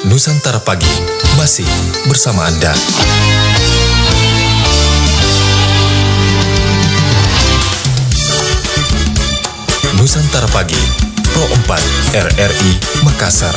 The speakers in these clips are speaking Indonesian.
Nusantara Pagi masih bersama Anda. Nusantara Pagi, Pro 4 RRI Makassar.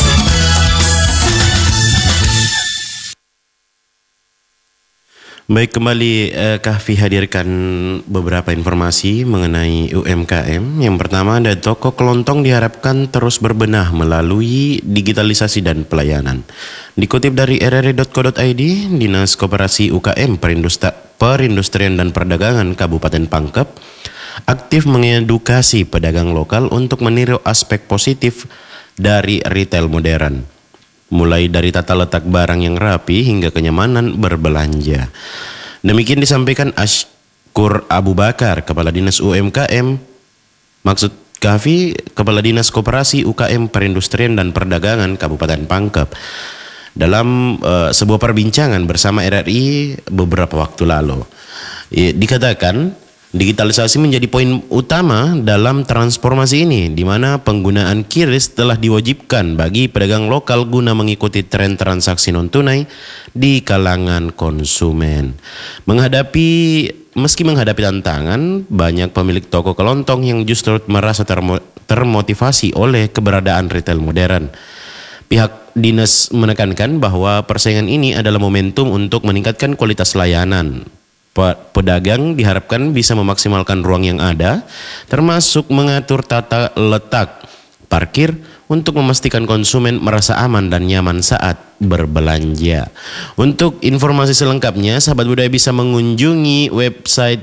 Baik, kembali Kahfi hadirkan beberapa informasi mengenai UMKM. Yang pertama, ada toko kelontong diharapkan terus berbenah melalui digitalisasi dan pelayanan. Dikutip dari rri.co.id, Dinas Koperasi UKM Perindustrian dan Perdagangan Kabupaten Pangkep aktif mengedukasi pedagang lokal untuk meniru aspek positif dari retail modern, mulai dari tata letak barang yang rapi hingga kenyamanan berbelanja. Demikian disampaikan Ashkur Abu Bakar, Kepala Dinas UMKM, maksud Kahfi, Kepala Dinas Koperasi UKM Perindustrian dan Perdagangan Kabupaten Pangkep, dalam sebuah perbincangan bersama RRI beberapa waktu lalu. Dikatakan digitalisasi menjadi poin utama dalam transformasi ini, di mana penggunaan QRIS telah diwajibkan bagi pedagang lokal guna mengikuti tren transaksi non-tunai di kalangan konsumen. Meski menghadapi tantangan, banyak pemilik toko kelontong yang justru merasa termotivasi oleh keberadaan retail modern. Pihak dinas menekankan bahwa persaingan ini adalah momentum untuk meningkatkan kualitas layanan. Pedagang diharapkan bisa memaksimalkan ruang yang ada, termasuk mengatur tata letak parkir untuk memastikan konsumen merasa aman dan nyaman saat berbelanja. Untuk informasi selengkapnya, sahabat budaya bisa mengunjungi website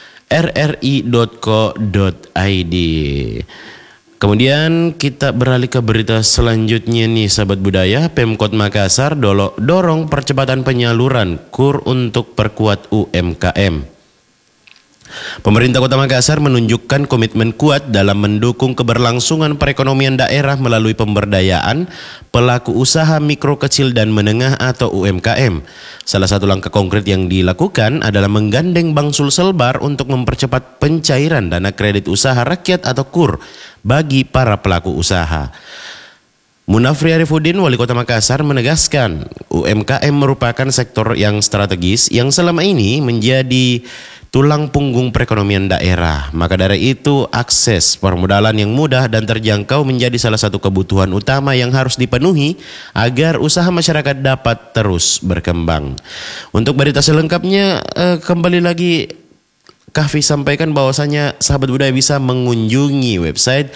rri.co.id. Kemudian kita beralih ke berita selanjutnya nih, sahabat budaya. Pemkot Makassar dorong percepatan penyaluran KUR untuk perkuat UMKM. Pemerintah Kota Makassar menunjukkan komitmen kuat dalam mendukung keberlangsungan perekonomian daerah melalui pemberdayaan pelaku usaha mikro, kecil, dan menengah atau UMKM. Salah satu langkah konkret yang dilakukan adalah menggandeng Bank Sulselbar untuk mempercepat pencairan dana kredit usaha rakyat atau KUR bagi para pelaku usaha. Munafri Arifuddin, Wali Kota Makassar, menegaskan UMKM merupakan sektor yang strategis yang selama ini menjadi tulang punggung perekonomian daerah. Maka dari itu, akses permodalan yang mudah dan terjangkau menjadi salah satu kebutuhan utama yang harus dipenuhi agar usaha masyarakat dapat terus berkembang. Untuk berita selengkapnya, kembali lagi Kahfi sampaikan bahwasanya sahabat budaya bisa mengunjungi website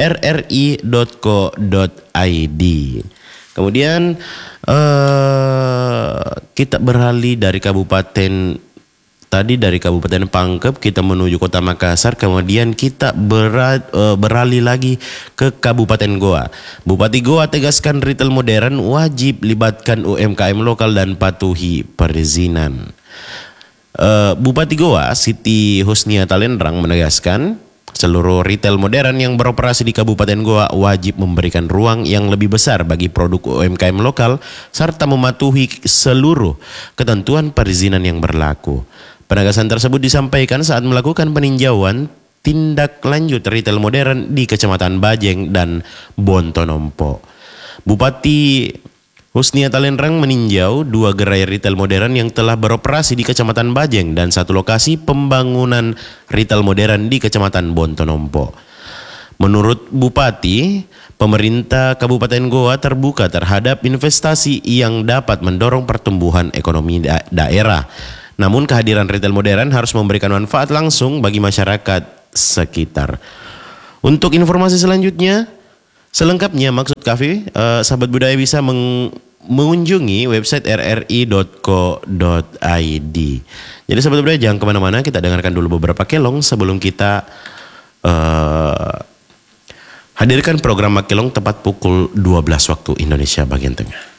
rri.co.id. Kemudian kita beralih dari Kabupaten Pangkep kita menuju Kota Makassar, kemudian kita beralih lagi ke Kabupaten Goa. Bupati Goa tegaskan retail modern wajib libatkan UMKM lokal dan patuhi perizinan. Bupati Goa, Siti Husnia Talenrang, menegaskan seluruh retail modern yang beroperasi di Kabupaten Goa wajib memberikan ruang yang lebih besar bagi produk UMKM lokal serta mematuhi seluruh ketentuan perizinan yang berlaku. Penegasan tersebut disampaikan saat melakukan peninjauan tindak lanjut retail modern di Kecamatan Bajeng dan Bontonompo. Bupati Husnia Talenrang meninjau 2 gerai retail modern yang telah beroperasi di Kecamatan Bajeng dan 1 lokasi pembangunan retail modern di Kecamatan Bontonompo. Menurut Bupati, pemerintah Kabupaten Goa terbuka terhadap investasi yang dapat mendorong pertumbuhan ekonomi daerah. Namun kehadiran retail modern harus memberikan manfaat langsung bagi masyarakat sekitar. Untuk informasi selanjutnya, selengkapnya maksud Kahfi, sahabat budaya bisa mengunjungi website rri.co.id. Jadi sahabat budaya jangan kemana-mana, kita dengarkan dulu beberapa kelong sebelum kita hadirkan program Makelong tepat pukul 12 waktu Indonesia bagian tengah.